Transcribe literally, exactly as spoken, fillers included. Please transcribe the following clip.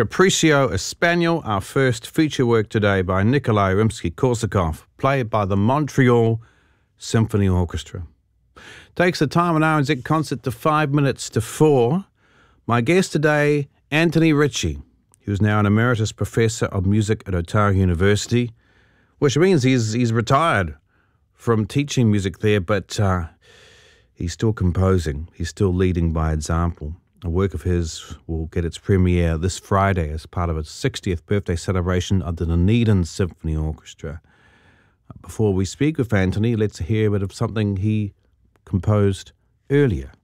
Capriccio Espagnol, our first feature work today by Nikolai Rimsky-Korsakov, played by the Montreal Symphony Orchestra. Takes the time on R N Z concert to five minutes to four. My guest today, Anthony Ritchie, who's now an emeritus professor of music at Otago University, which means he's he's retired from teaching music there, but uh, he's still composing. He's still leading by example. A work of his will get its premiere this Friday as part of its sixtieth birthday celebration of the Dunedin Symphony Orchestra. Before we speak with Anthony, let's hear a bit of something he composed earlier.